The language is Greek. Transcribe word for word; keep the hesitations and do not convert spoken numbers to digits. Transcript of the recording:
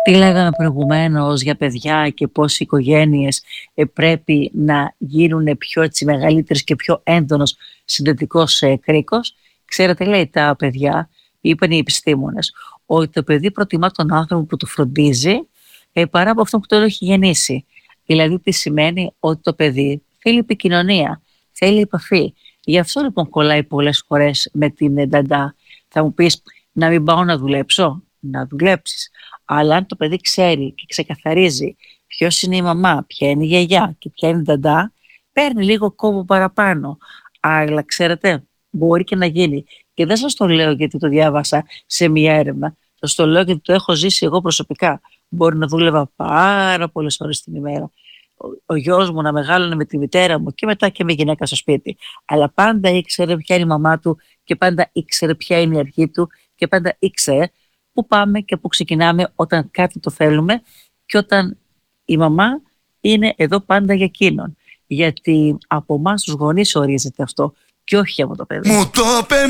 Τι λέγαμε προηγουμένως για παιδιά και πώς οι οικογένειες ε, πρέπει να γίνουν πιο έτσι, μεγαλύτερες και πιο έντονος συνδετικός ε, κρίκος. Ξέρετε, λέει τα παιδιά, είπαν οι επιστήμονες, ότι το παιδί προτιμά τον άνθρωπο που το φροντίζει ε, παρά από αυτό που το έχει γεννήσει. Δηλαδή, τι σημαίνει? Ότι το παιδί θέλει επικοινωνία, θέλει επαφή. Γι' αυτό λοιπόν κολλάει πολλές φορές με την ε, νταντά. Θα μου πεις, να μην πάω να δουλέψω? Να δουλέψεις. Αλλά αν το παιδί ξέρει και ξεκαθαρίζει ποιος είναι η μαμά, ποια είναι η γιαγιά και ποια είναι η νταντά, παίρνει λίγο κόπο παραπάνω. Αλλά ξέρετε, μπορεί και να γίνει. Και δεν σας το λέω γιατί το διάβασα σε μια έρευνα. Σας το λέω γιατί το έχω ζήσει εγώ προσωπικά. Μπορεί να δούλευα πάρα πολλές ώρες την ημέρα. Ο, ο γιος μου να μεγάλωνε με τη μητέρα μου και μετά και με γυναίκα στο σπίτι. Αλλά πάντα ήξερε ποια είναι η μαμά του και πάντα ήξερε ποια είναι η αρχή του και πάντα ήξερε πού πάμε και πού ξεκινάμε όταν κάτι το θέλουμε και όταν η μαμά είναι εδώ πάντα για εκείνον. Γιατί από εμάς τους γονείς ορίζεται αυτό και όχι από το παιδί. Μου το